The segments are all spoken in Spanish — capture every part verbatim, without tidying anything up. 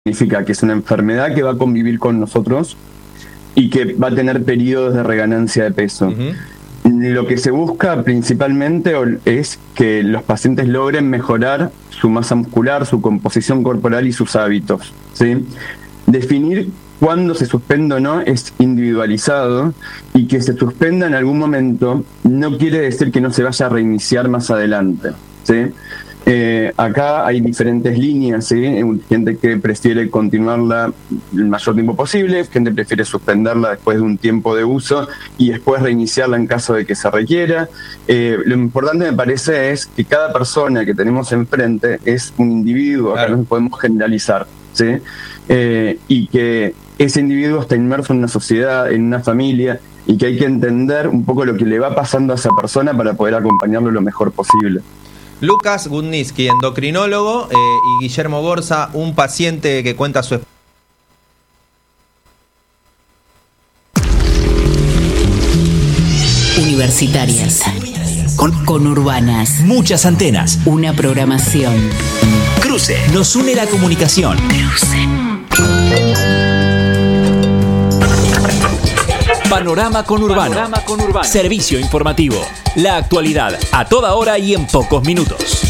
significa que es una enfermedad que va a convivir con nosotros y que va a tener periodos de reganancia de peso. Uh-huh. Lo que se busca principalmente es que los pacientes logren mejorar su masa muscular, su composición corporal y sus hábitos, ¿sí? Definir cuándo se suspende o no es individualizado, y que se suspenda en algún momento no quiere decir que no se vaya a reiniciar más adelante, ¿sí? Eh, acá hay diferentes líneas, ¿sí? Gente que prefiere continuarla el mayor tiempo posible, gente que prefiere suspenderla después de un tiempo de uso y después reiniciarla en caso de que se requiera. Eh, lo importante me parece es que cada persona que tenemos enfrente es un individuo, acá claro. No podemos generalizar, ¿sí? Eh, y que ese individuo está inmerso en una sociedad, en una familia, y que hay que entender un poco lo que le va pasando a esa persona para poder acompañarlo lo mejor posible. Lucas Gudniski, endocrinólogo, eh, y Guillermo Gorza, un paciente que cuenta su experiencia. Universitarias, con conurbanas, muchas antenas, una programación. Cruce, nos une la comunicación. Cruce. Panorama Conurbano. Panorama Conurbano. Servicio informativo. La actualidad a toda hora y en pocos minutos.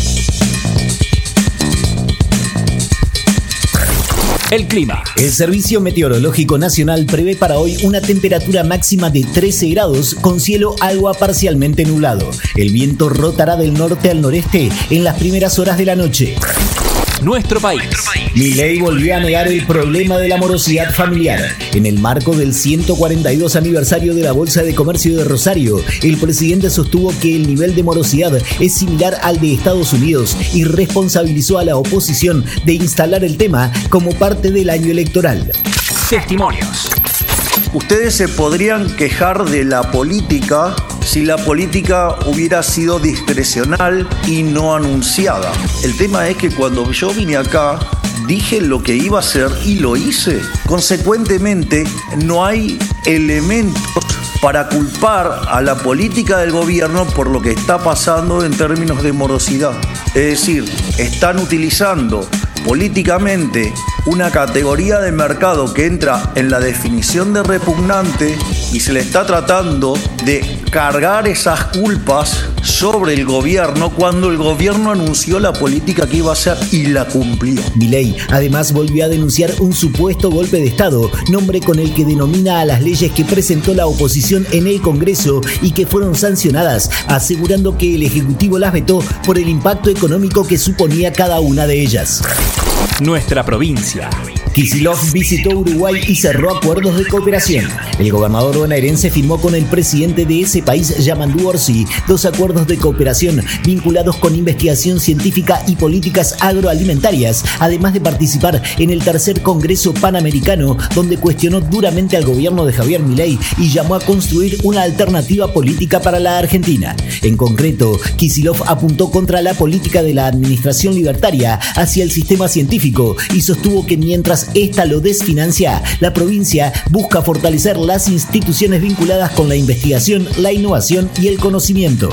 El clima. El Servicio Meteorológico Nacional prevé para hoy una temperatura máxima de trece grados con cielo algo parcialmente nublado. El viento rotará del norte al noreste en las primeras horas de la noche. Nuestro país. Milei volvió a negar el problema de la morosidad familiar. En el marco del ciento cuarenta y dos aniversario de la Bolsa de Comercio de Rosario, el presidente sostuvo que el nivel de morosidad es similar al de Estados Unidos y responsabilizó a la oposición de instalar el tema como parte del año electoral. Testimonios. Ustedes se podrían quejar de la política si la política hubiera sido discrecional y no anunciada. El tema es que cuando yo vine acá, dije lo que iba a hacer y lo hice. Consecuentemente, no hay elementos para culpar a la política del gobierno por lo que está pasando en términos de morosidad. Es decir, están utilizando políticamente una categoría de mercado que entra en la definición de repugnante y se le está tratando de cargar esas culpas sobre el gobierno cuando el gobierno anunció la política que iba a hacer y la cumplió. Milei además volvió a denunciar un supuesto golpe de Estado, nombre con el que denomina a las leyes que presentó la oposición en el Congreso y que fueron sancionadas, asegurando que el Ejecutivo las vetó por el impacto económico que suponía cada una de ellas. Nuestra provincia. Kicillof visitó Uruguay y cerró acuerdos de cooperación. El gobernador bonaerense firmó con el presidente de ese país, Yamandu Orsi, dos acuerdos de cooperación vinculados con investigación científica y políticas agroalimentarias, además de participar en el tercer Congreso Panamericano, donde cuestionó duramente al gobierno de Javier Milei y llamó a construir una alternativa política para la Argentina. En concreto, Kicillof apuntó contra la política de la administración libertaria hacia el sistema científico y sostuvo que mientras esta lo desfinancia, la provincia busca fortalecer las instituciones vinculadas con la investigación, la innovación y el conocimiento.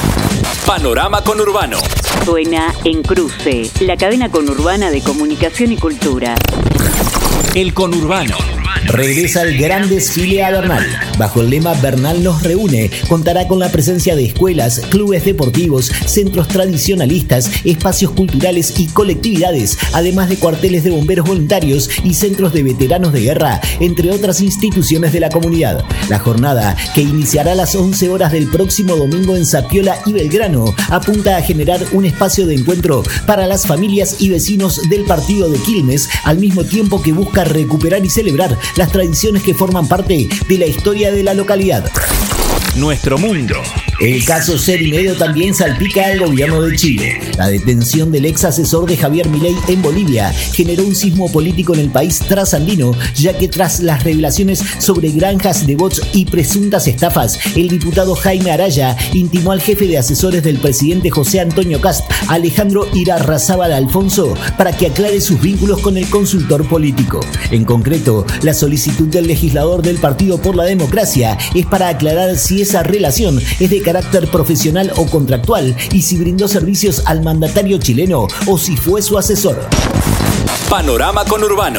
Panorama Conurbano. Suena en Cruce, la cadena conurbana de comunicación y cultura. El Conurbano. Regresa el gran desfile a Bernal. Bajo el lema Bernal nos reúne, contará con la presencia de escuelas, clubes deportivos, centros tradicionalistas, espacios culturales y colectividades, además de cuarteles de bomberos voluntarios y centros de veteranos de guerra, entre otras instituciones de la comunidad. La jornada, que iniciará a las once horas del próximo domingo en Zapiola y Belgrano, apunta a generar un espacio de encuentro para las familias y vecinos del partido de Quilmes, al mismo tiempo que busca recuperar y celebrar las tradiciones que forman parte de la historia de la localidad. Nuestro mundo. El caso Ser y Medio también salpica al gobierno de Chile. La detención del ex asesor de Javier Milei en Bolivia generó un sismo político en el país trasandino, ya que tras las revelaciones sobre granjas de bots y presuntas estafas, el diputado Jaime Araya intimó al jefe de asesores del presidente José Antonio Kast, Alejandro Irarrázaval Alfonso, para que aclare sus vínculos con el consultor político. En concreto, la solicitud del legislador del Partido por la Democracia es para aclarar si esa relación es de carácter profesional o contractual y si brindó servicios al mandatario chileno o si fue su asesor. Panorama Conurbano.